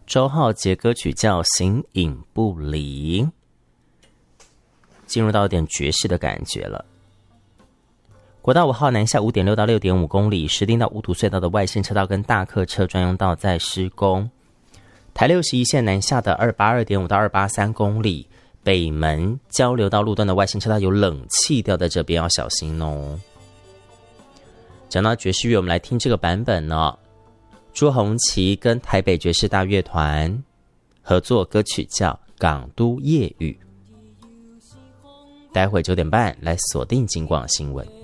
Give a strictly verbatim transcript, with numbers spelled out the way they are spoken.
周浩杰歌曲叫《形影不离》，进入到有点爵士的感觉了。国道五号南下 五点六 到 六点五 公里，石碇到乌土隧道的外线车道跟大客车专用道在施工。台六十一线南下的 二八二点五 到二八三公里，北门交流道路段的外线车道有冷气掉在这边，要小心哦。讲到爵士乐，我们来听这个版本呢，朱红旗跟台北爵士大乐团合作歌曲叫《港都夜雨》。待会九点半来锁定警广新闻。